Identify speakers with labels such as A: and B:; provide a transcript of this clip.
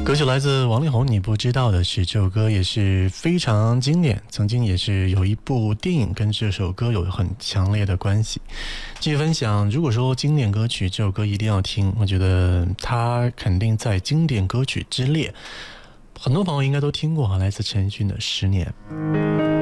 A: 歌曲来自王力宏，你不知道的是，这首歌也是非常经典，曾经也是有一部电影跟这首歌有很强烈的关系。继续分享，如果说经典歌曲，这首歌一定要听，我觉得它肯定在经典歌曲之列，很多朋友应该都听过，来自陈奕迅的《10年》。